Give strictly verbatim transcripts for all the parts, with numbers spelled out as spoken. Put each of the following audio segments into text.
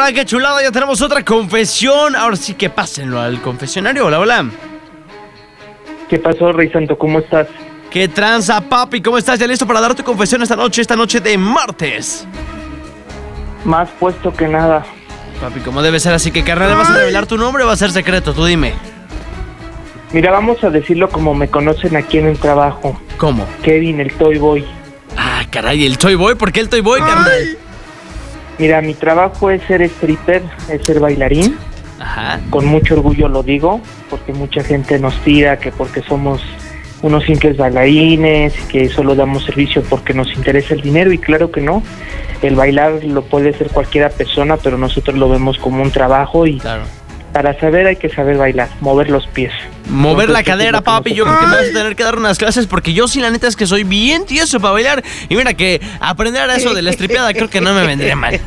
hola, qué chulada, ya tenemos otra confesión. Ahora sí que pásenlo al confesionario. Hola, hola. ¿Qué pasó, Rey Santo? ¿Cómo estás? ¿Qué tranza, papi? ¿Cómo estás? ¿Ya listo para dar tu confesión esta noche? Esta noche de martes. Más puesto que nada. Papi, como debe ser, así que carnal, ¿vas a revelar tu nombre o va a ser secreto? Tú dime. Mira, vamos a decirlo como me conocen aquí en el trabajo. ¿Cómo? Kevin, el Toy Boy. Ah, caray, ¿el Toy Boy? ¿Por qué el Toy Boy, carnal? Mira, mi trabajo es ser stripper, es ser bailarín. Ajá. Con mucho orgullo lo digo, porque mucha gente nos tira que porque somos unos simples bailarines, que solo damos servicio porque nos interesa el dinero, y claro que no. El bailar lo puede hacer cualquiera persona, pero nosotros lo vemos como un trabajo y claro. Para saber hay que saber bailar, mover los pies. Mover Entonces, la cadera, papi. Yo creo que me vas a tener que dar unas clases porque yo sí, la neta, es que soy bien tieso para bailar. Y mira que aprender eso de la estripeada creo que no me vendría mal.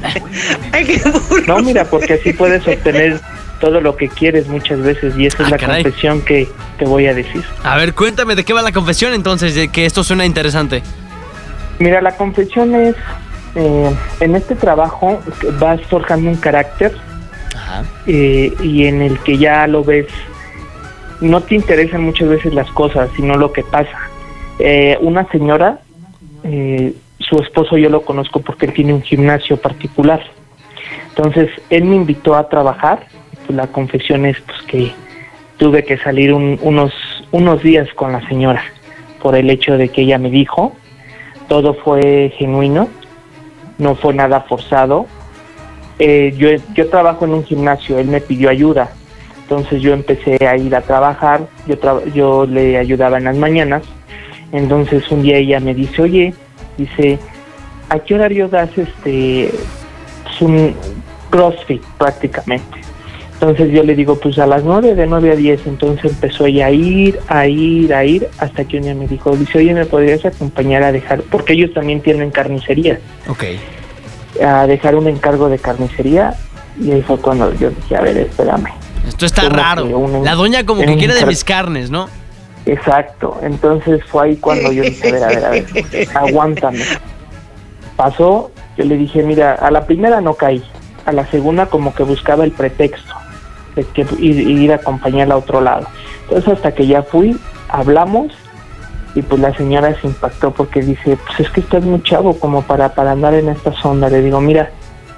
No, mira, porque así puedes obtener todo lo que quieres muchas veces, y esa es ah, la caray. confesión que te voy a decir. A ver, cuéntame de qué va la confesión entonces, de que esto suena interesante. Mira, la confesión es, eh, en este trabajo vas forjando un carácter. Ajá. Eh, y en el que ya lo ves, no te interesan muchas veces las cosas, sino lo que pasa. Eh, una señora, eh, su esposo yo lo conozco porque él tiene un gimnasio particular. Entonces, él me invitó a trabajar. Pues la confesión es pues que tuve que salir un, unos, unos días con la señora por el hecho de que ella me dijo. Todo fue genuino, no fue nada forzado. Eh, yo, yo trabajo en un gimnasio, él me pidió ayuda, entonces yo empecé a ir a trabajar, yo, tra- yo le ayudaba en las mañanas. Entonces un día ella me dice, oye, dice, ¿a qué horario das este pues un CrossFit prácticamente? Entonces yo le digo, pues a las nueve, de nueve a diez. Entonces empezó ella a ir, a ir, a ir, hasta que un día me dijo, dice, oye, ¿me podrías acompañar a dejar? Porque ellos también tienen carnicería. Ok. A dejar un encargo de carnicería. Y ahí fue cuando yo dije, a ver, espérame. Esto está como raro. Un, la doña como que quiere de mis carnes, ¿no? Exacto. Entonces fue ahí cuando yo dije, a ver, a ver, a ver, aguántame. Pasó, yo le dije, mira, a la primera no caí. A la segunda como que buscaba el pretexto de que ir, ir a acompañarla a otro lado. Entonces hasta que ya fui, hablamos. Y pues la señora se impactó porque dice, pues es que estás muy chavo como para, para andar en esta zona. Le digo, mira,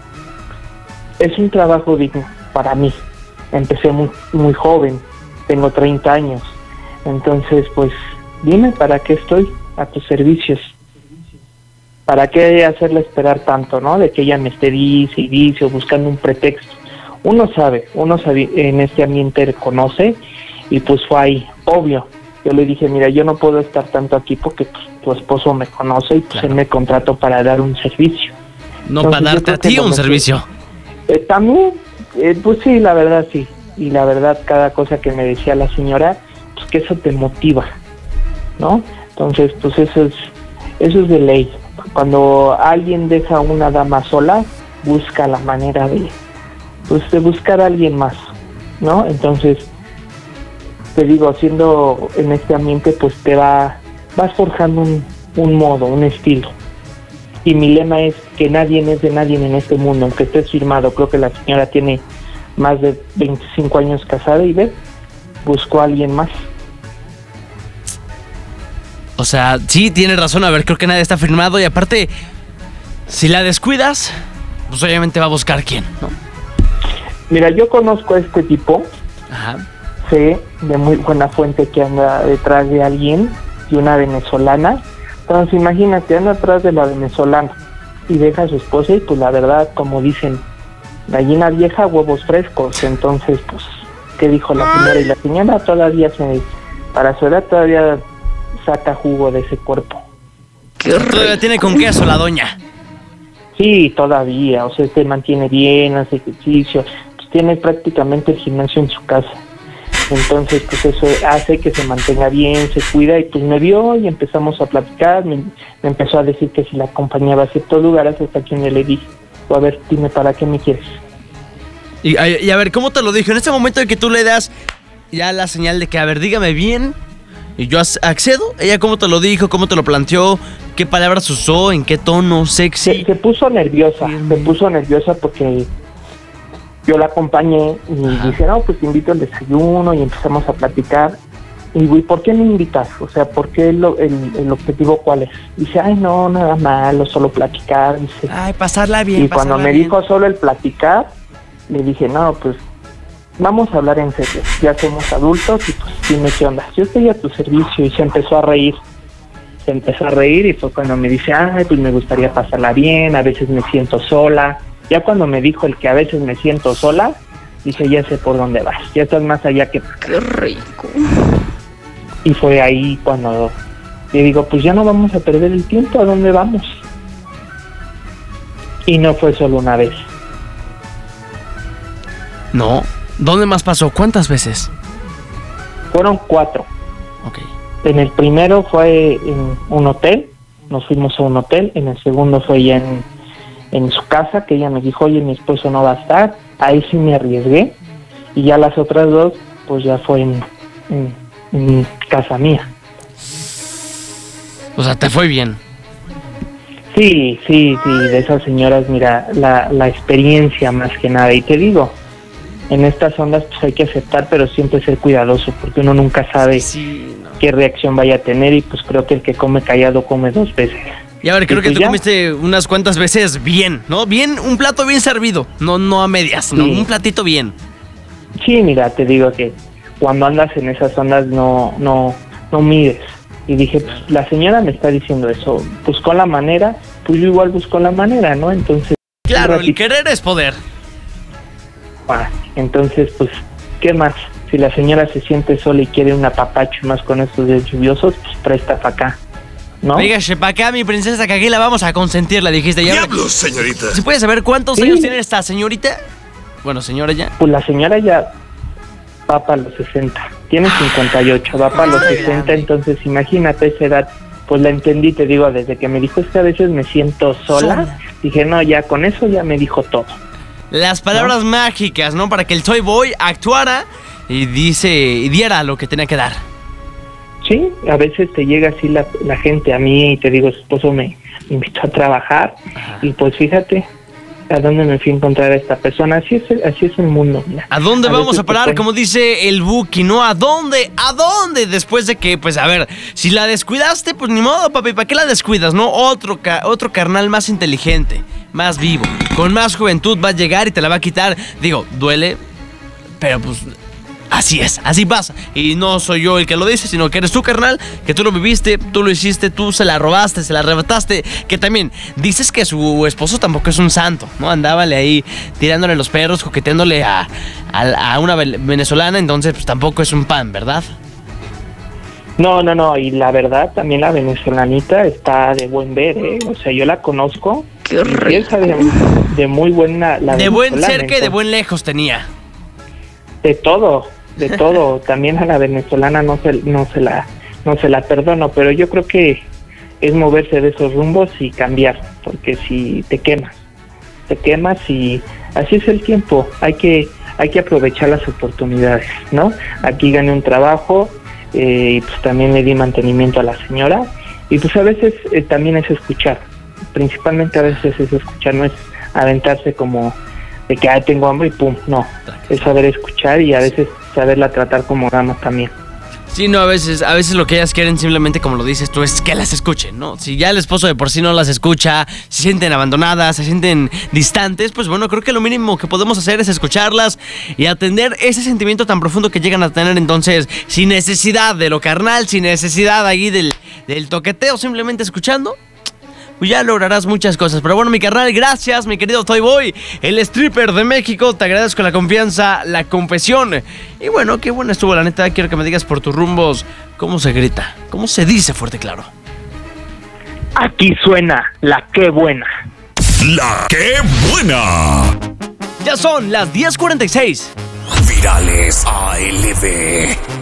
es un trabajo digno para mí. Empecé muy, muy joven, tengo treinta años. Entonces, pues, dime para qué estoy a tus servicios. ¿Para qué hacerla esperar tanto, no? De que ella me esté dice y dice o buscando un pretexto. Uno sabe, uno sabe, en este ambiente conoce, y pues fue ahí, obvio. Yo le dije, mira, yo no puedo estar tanto aquí porque pues, tu esposo me conoce y pues claro. Él me contrató para dar un servicio. No, entonces, para darte a ti un me servicio. Eh, también, eh, pues sí, la verdad sí. Y la verdad, cada cosa que me decía la señora, pues que eso te motiva, ¿no? Entonces, pues eso es, eso es de ley. Cuando alguien deja a una dama sola, busca la manera de, pues, de buscar a alguien más, ¿no? Entonces, te digo, haciendo en este ambiente, pues te va, vas forjando un, un modo, un estilo. Y mi lema es que nadie es de nadie en este mundo, aunque estés firmado. Creo que la señora tiene más de veinticinco años casada y ve, buscó a alguien más. O sea, sí, tienes razón. A ver, creo que nadie está firmado. Y aparte, si la descuidas, pues obviamente va a buscar quién, ¿no? Mira, yo conozco a este tipo. Ajá. Sé de muy buena fuente que anda detrás de alguien, de una venezolana. Entonces imagínate, anda atrás de la venezolana y deja a su esposa y pues la verdad, como dicen, gallina vieja, huevos frescos. Entonces, pues, ¿qué dijo la señora? Y la señora todavía se, para su edad todavía saca jugo de ese cuerpo. Todavía tiene con queso la doña. Sí, todavía, o sea, se mantiene bien, hace ejercicio, pues tiene prácticamente el gimnasio en su casa. Entonces, pues eso hace que se mantenga bien, se cuida, y pues me vio y empezamos a platicar, me, me empezó a decir que si la acompañaba a ciertos lugares, hasta que le dije, a ver, dime, ¿para qué me quieres? Y, y a ver, ¿cómo te lo dijo? En este momento en que tú le das ya la señal de que, a ver, dígame bien, y yo accedo, ¿ella cómo te lo dijo? ¿Cómo te lo planteó? ¿Qué palabras usó? ¿En qué tono? ¿Sexy? Se, se puso nerviosa, se puso nerviosa porque yo la acompañé y Ajá. dice, no, pues te invito al desayuno y empezamos a platicar. Y digo, ¿y por qué me invitas? O sea, ¿por qué el, el, el objetivo cuál es? Dice, ay, no, nada malo, solo platicar. Dice, ay, pasarla bien. Y cuando me bien. dijo solo el platicar, le dije, no, pues vamos a hablar en serio. Ya somos adultos y pues dime qué onda. Yo estoy a tu servicio. Y se empezó a reír. Se empezó a reír y fue cuando me dice, ay, pues me gustaría pasarla bien, a veces me siento sola. Ya cuando me dijo el que a veces me siento sola, dije, ya sé por dónde vas. Ya estás más allá que... ¡Qué rico! Y fue ahí cuando le digo, pues ya no vamos a perder el tiempo, ¿a dónde vamos? Y no fue solo una vez. No, ¿dónde más pasó? ¿Cuántas veces? Fueron cuatro. Ok. En el primero fue en un hotel, nos fuimos a un hotel. En el segundo fue ya en, en su casa, que ella me dijo, oye, mi esposo no va a estar. Ahí sí me arriesgué. Y ya las otras dos, pues ya fue en... en en casa mía. O sea, ¿te fue bien? Sí, sí, sí, de esas señoras, mira, la, la experiencia más que nada. Y te digo, en estas ondas pues hay que aceptar, pero siempre ser cuidadoso, porque uno nunca sabe sí, no. qué reacción vaya a tener, y pues creo que el que come callado come dos veces. Y a ver, creo ¿Y que pues tú ya? comiste unas cuantas veces bien, ¿no? Bien, un plato bien servido, no, no a medias, sino Sí. un platito bien. Sí, mira, te digo que cuando andas en esas ondas no, no, no mides. Y dije, pues la señora me está diciendo eso, buscó la manera, pues yo igual busco la manera, ¿no? Entonces... Claro, el querer es poder. Ah, entonces, pues, ¿qué más? Si la señora se siente sola y quiere un apapacho más con estos días lluviosos, pues presta para acá, ¿no? Véngase para acá, mi princesa, que aquí la vamos a consentir, la dijiste ya. ¡Diablos, señorita! ¿Se puede saber cuántos Sí. años tiene esta señorita? Bueno, señora ya. Pues la señora ya va para los sesenta, tiene cincuenta y ocho, va para los sesenta, entonces imagínate esa edad. Pues la entendí, te digo, desde que me dijo es que a veces me siento sola, sola. Dije, no, ya con eso ya me dijo todo. Las palabras ¿no? mágicas, ¿no? Para que el Toy Boy actuara y dice y diera lo que tenía que dar. Sí, a veces te llega así la, la gente a mí y te digo, su esposo me invitó a trabajar. Ajá. Y pues fíjate a dónde me fui a encontrar a esta persona. Así es, así es el mundo. Mira. ¿A dónde a vamos a parar? Puede... Como dice el Buki, ¿no? ¿A dónde? ¿A dónde? Después de que, pues a ver, si la descuidaste, pues ni modo, papi, ¿para qué la descuidas, no? Otro, ca- otro carnal más inteligente, más vivo, con más juventud va a llegar y te la va a quitar. Digo, duele, pero pues... Así es, así pasa. Y no soy yo el que lo dice, sino que eres tú, carnal, que tú lo viviste, tú lo hiciste, tú se la robaste, se la arrebataste. Que también dices que su esposo tampoco es un santo, ¿no? Andábale ahí tirándole los perros, coqueteándole a, a, a una venezolana, entonces pues tampoco es un pan, ¿verdad? No, no, no, y la verdad también la venezolanita está de buen ver, ¿eh? O sea, yo la conozco. Qué rico. De, de muy buena... La de buen cerca entonces, y de buen lejos tenía. De todo. De todo, también a la venezolana no se no se la no se la perdono, pero yo creo que es moverse de esos rumbos y cambiar, porque si te quemas, te quemas y así es el tiempo, hay que hay que aprovechar las oportunidades, ¿no? Aquí gané un trabajo eh, y pues también le di mantenimiento a la señora y pues a veces eh, también es escuchar, principalmente a veces es escuchar, no es aventarse como de que ah, tengo hambre y pum, no, es saber escuchar y a veces saberla tratar como dama también. Sí, no, a veces, a veces lo que ellas quieren simplemente, como lo dices tú, es que las escuchen, ¿no? Si ya el esposo de por sí no las escucha, se sienten abandonadas, se sienten distantes, pues bueno, creo que lo mínimo que podemos hacer es escucharlas y atender ese sentimiento tan profundo que llegan a tener, entonces, sin necesidad de lo carnal, sin necesidad ahí del, del toqueteo, simplemente escuchando, pues ya lograrás muchas cosas. Pero bueno, mi carnal, gracias, mi querido Toy Boy, el stripper de México. Te agradezco la confianza, la confesión. Y bueno, qué buena estuvo, la neta. Quiero que me digas por tus rumbos cómo se grita, cómo se dice fuerte y claro. Aquí suena la qué buena. La qué buena. Ya son las diez cuarenta y seis. Virales A L B.